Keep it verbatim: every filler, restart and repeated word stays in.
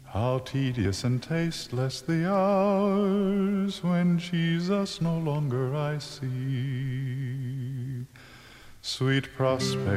How tedious and tasteless the hours when Jesus no longer I see. Sweet prospect